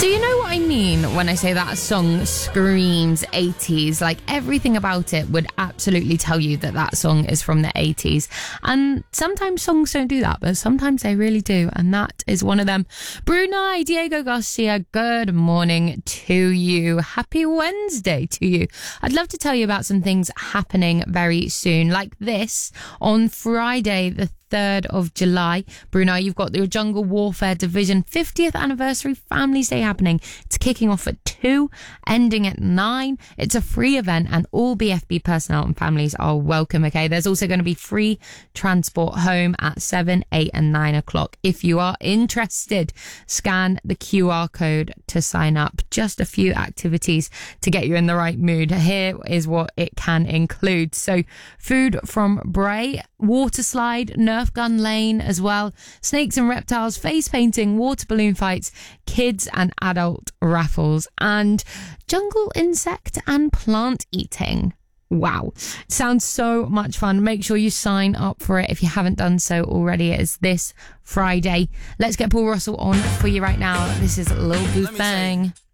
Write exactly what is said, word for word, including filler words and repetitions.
Do you know what I mean when I say that song screams eighties? Like, everything about it would absolutely tell you that that song is from the eighties. And sometimes songs don't do that, but sometimes they really do. And that is one of them. Brunei, Diego Garcia, good morning to you. Happy Wednesday to you. I'd love to tell you about some things happening very soon, like this on Friday, the third of July. Brunei, you've got the Jungle Warfare Division fiftieth Anniversary Families Day happening. It's kicking off at two, ending at nine. It's a free event and all B F B personnel and families are welcome, okay? There's also going to be free transport home at seven, eight and nine o'clock. If you are interested, scan the Q R code to sign up. Just a few activities to get you in the right mood. Here is what it can include. So, food from Bray, water slide, Nerf gun lane as well, snakes and reptiles, face painting, water balloon fights, kids and adult raffles, and jungle insect and plant eating. Wow. Sounds so much fun. Make sure you sign up for it if you haven't done so already. It is this Friday. Let's get Paul Russell on for you right now. This is Lil Boo Thang.